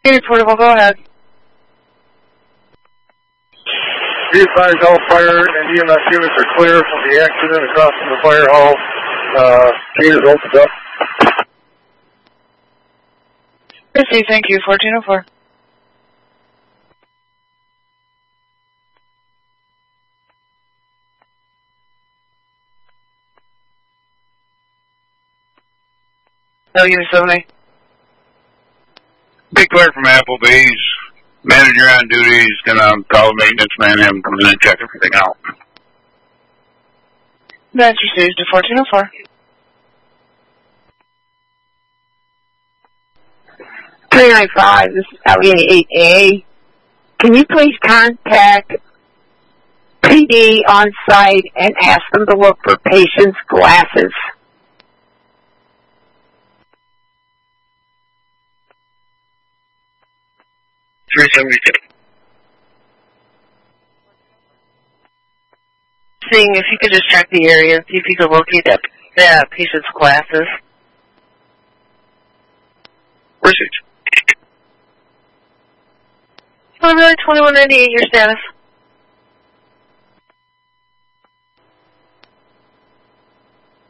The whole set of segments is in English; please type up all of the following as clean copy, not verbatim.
Any portable, go ahead. Be advised, all fire and EMS units are clear from the accident across from the fire hall. Gate is opened up. Chrissy, thank you. 1404. No, Unit 70. Big Clear from Applebee's. Manager on duty is going to call the maintenance man, have him come in and check everything out. That's received to 1404. 395, this is Allegheny 8A. Can you please contact PD on site and ask them to look for patients' glasses? Seeing if you could just check the area and see if you could locate that patient's glasses. Research. Really 2198, your status.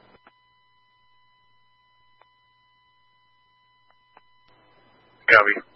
Copy.